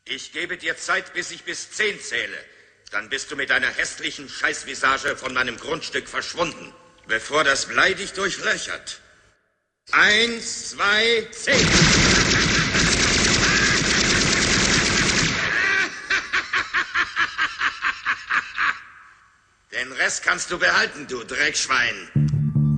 Ich gebe dir Zeit, bis ich bis 10 zähle. Dann bist du mit deiner hässlichen Scheißvisage von meinem Grundstück verschwunden, bevor das Blei dich durchlöchert. 1, 2, 10. Den Rest kannst du behalten, du Dreckschwein.